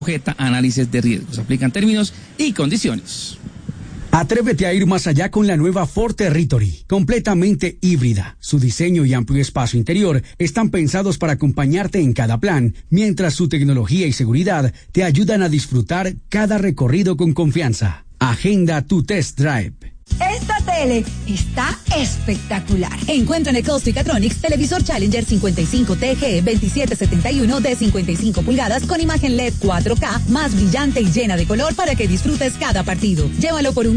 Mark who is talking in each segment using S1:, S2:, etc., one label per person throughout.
S1: sujeta a análisis de riesgos. Aplican términos y condiciones.
S2: Atrévete a ir más allá con la nueva Ford Territory, completamente híbrida. Su diseño y amplio espacio interior están pensados para acompañarte en cada plan, mientras su tecnología y seguridad te ayudan a disfrutar cada recorrido con confianza. Agenda tu test drive.
S3: Esta tele está espectacular. Encuentra en Ecosticatronics televisor Challenger 55 TG 2771 de 55 pulgadas con imagen LED 4K más brillante y llena de color para que disfrutes cada partido. Llévalo por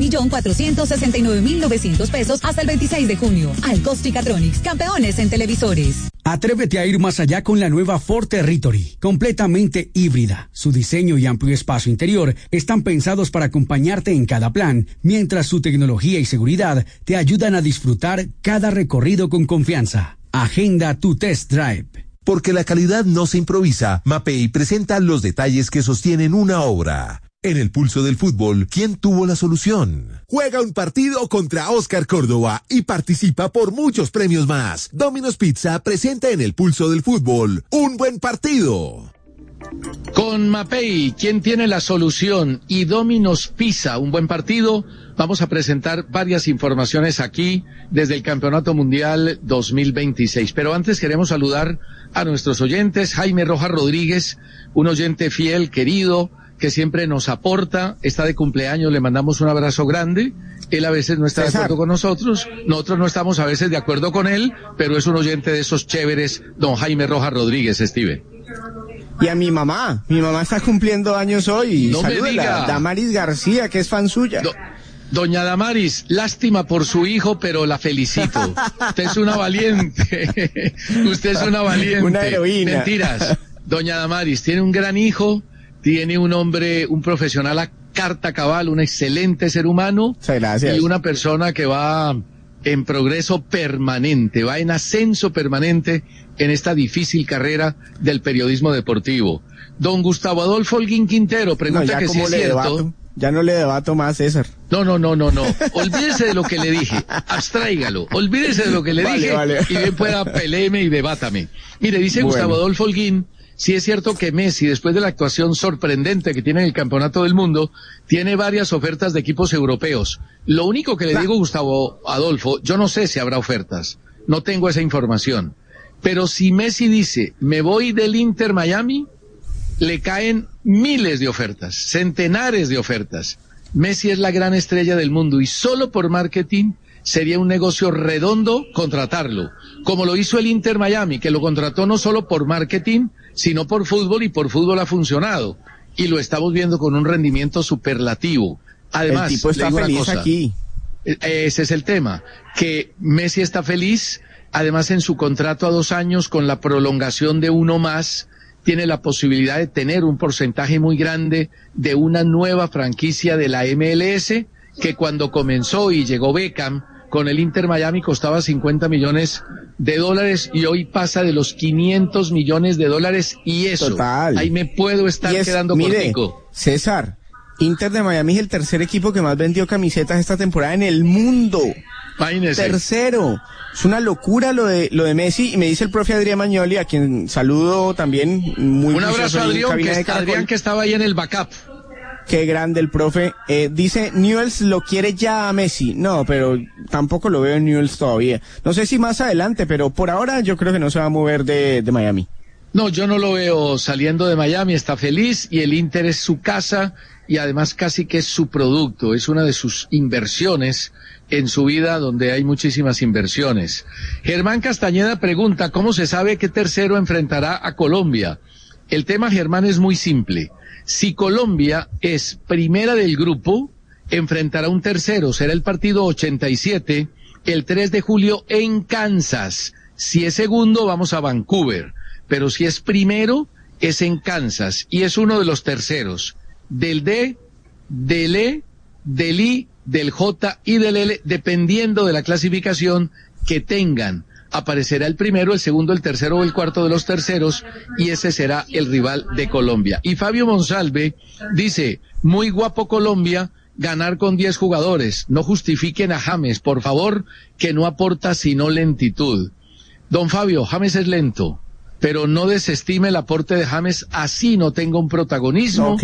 S3: $1,469,900 hasta el 26 de junio. Ecosticatronics, campeones en televisores.
S2: Atrévete a ir más allá con la nueva Ford Territory, completamente híbrida. Su diseño y amplio espacio interior están pensados para acompañarte en cada plan, mientras su tecnología y seguridad te ayudan a disfrutar cada recorrido con confianza. Agenda tu test drive.
S4: Porque la calidad no se improvisa, Mapei presenta los detalles que sostienen una obra. En el pulso del fútbol, ¿quién tuvo la solución? Juega un partido contra Oscar Córdoba y participa por muchos premios más. Domino's Pizza presenta en el pulso del fútbol un buen partido.
S5: Con Mapei, ¿quién tiene la solución? Y Domino's Pizza, un buen partido. Vamos a presentar varias informaciones aquí desde el Campeonato Mundial 2026. Pero antes queremos saludar a nuestros oyentes. Jaime Rojas Rodríguez, un oyente fiel, querido, que siempre nos aporta, está de cumpleaños, le mandamos un abrazo grande. Él a veces no está de acuerdo con nosotros no estamos a veces de acuerdo con él, pero es un oyente de esos chéveres, don Jaime Rojas Rodríguez, Steven.
S6: Y a mi mamá está cumpliendo años hoy.
S5: No
S6: Salúdela,
S5: me diga.
S6: Damaris García, que es fan suya.
S5: Doña Damaris, lástima por su hijo, pero la felicito. Usted es una valiente. Usted es una valiente.
S6: Una heroína.
S5: Mentiras. Doña Damaris tiene un gran hijo, tiene un hombre, un profesional a carta cabal, un excelente ser humano.
S6: Sí, gracias.
S5: Y una persona que va en progreso permanente, va en ascenso permanente en esta difícil carrera del periodismo deportivo. Don Gustavo Adolfo Holguín Quintero pregunta que si es cierto.
S6: Ya no le debato más, César.
S5: No. Olvídese de lo que le dije. Abstráigalo. Olvídese de lo que le dije. Vale. Y bien pueda peleeme y debátame. Mire, dice Gustavo Adolfo Holguín, sí es cierto que Messi, después de la actuación sorprendente que tiene en el Campeonato del Mundo, tiene varias ofertas de equipos europeos. Lo único que le digo, Gustavo Adolfo, yo no sé si habrá ofertas. No tengo esa información. Pero si Messi dice, me voy del Inter Miami, le caen miles de ofertas, centenares de ofertas. Messi es la gran estrella del mundo y solo por marketing sería un negocio redondo contratarlo, como lo hizo el Inter Miami, que lo contrató no solo por marketing, sino por fútbol, y por fútbol ha funcionado. Y lo estamos viendo con un rendimiento superlativo. Además,
S6: el tipo está feliz aquí.
S5: Ese es el tema, que Messi está feliz, además en su contrato a 2 años, con la prolongación de 1 más, tiene la posibilidad de tener un porcentaje muy grande de una nueva franquicia de la MLS, que cuando comenzó y llegó Beckham con el Inter Miami costaba $50 millones y hoy pasa de los $500 millones y eso.
S6: Total.
S5: Ahí me puedo estar quedando cortico.
S6: César, Inter de Miami es el tercer equipo que más vendió camisetas esta temporada en el mundo.
S5: Imagínese.
S6: Tercero. Es una locura lo de Messi, y me dice el profe Adrián Magnoli, a quien saludo también muy.
S5: Un abrazo a Adrián, que estaba ahí en el backup.
S6: Qué grande el profe. Dice, Newell's lo quiere ya a Messi. No, pero tampoco lo veo en Newell's todavía. No sé si más adelante, pero por ahora yo creo que no se va a mover de Miami.
S5: No, yo no lo veo saliendo de Miami, está feliz, y el Inter es su casa, y además casi que es su producto, es una de sus inversiones en su vida, donde hay muchísimas inversiones. Germán Castañeda pregunta, ¿cómo se sabe qué tercero enfrentará a Colombia? El tema, Germán, es muy simple. Si Colombia es primera del grupo, enfrentará un tercero, será el partido 87, el 3 de julio en Kansas. Si es segundo, vamos a Vancouver, pero si es primero, es en Kansas, y es uno de los terceros, del D, del E, del I, del J y del L, dependiendo de la clasificación que tengan. Aparecerá el primero, el segundo, el tercero o el cuarto de los terceros, y ese será el rival de Colombia. Y Fabio Monsalve dice, muy guapo Colombia, ganar con 10 jugadores. No justifiquen a James, por favor, que no aporta sino lentitud. Don Fabio, James es lento, pero no desestime el aporte de James, así no tenga un protagonismo.
S6: Ok.